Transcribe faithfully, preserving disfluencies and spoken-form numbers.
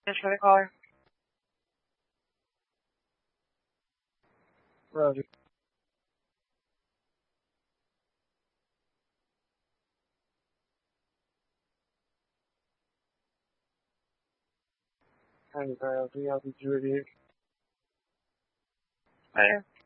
Just for the caller. Roger. ninety-five, three Alpha Juliet. Later.